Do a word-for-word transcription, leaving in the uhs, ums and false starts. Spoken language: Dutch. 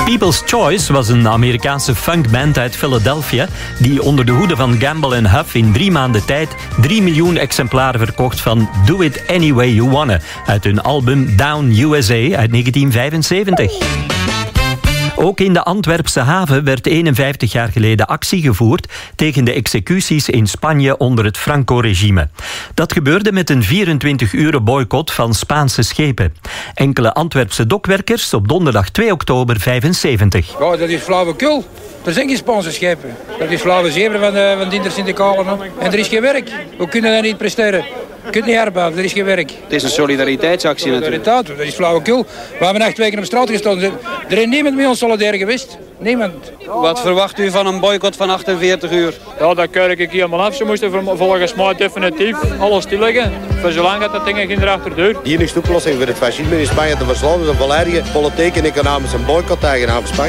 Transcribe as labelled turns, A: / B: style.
A: People's Choice was een Amerikaanse funkband uit Philadelphia die onder de hoede van Gamble en Huff in drie maanden tijd drie miljoen exemplaren verkocht van Do It Any Way You Wanna uit hun album Down U S A uit negentien vijfenzeventig. Ook in de Antwerpse haven werd eenenvijftig jaar geleden actie gevoerd tegen de executies in Spanje onder het Franco-regime. Dat gebeurde met een vierentwintig uren boycott van Spaanse schepen. Enkele Antwerpse dokwerkers op donderdag twee oktober vijfenzeventig.
B: Ja, dat is flauwekul. Er zijn geen Spaanse schepen. Dat is flauwe zeven van de, van de intersyndicaal. En er is geen werk. We kunnen dat niet presteren. Je kunt niet arbeiden, er is geen werk.
C: Het is een solidariteitsactie natuurlijk.
B: Solidariteit, dat is flauwekul. We hebben acht weken op straat gestaan. Er is niemand met ons solidair geweest. Niemand.
C: Wat verwacht u van een boycott van achtenveertig uur?
D: Ja, dat keurig ik helemaal af. Ze moesten volgens mij definitief alles stilleggen. Voor zolang dat dat dingen geen erachter deur.
E: De enige oplossing voor het fascisme in Spanje te verslaan is een volledige politieke en economische boycott tegen Spanje.